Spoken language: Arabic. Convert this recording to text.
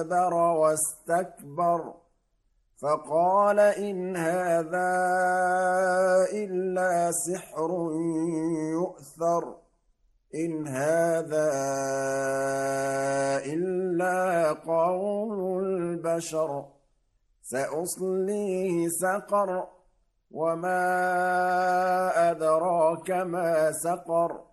كبر واستكبر فقال إن هذا إلا سحر يؤثر إن هذا إلا قول البشر سأصليه سقر وما أدراك ما سقر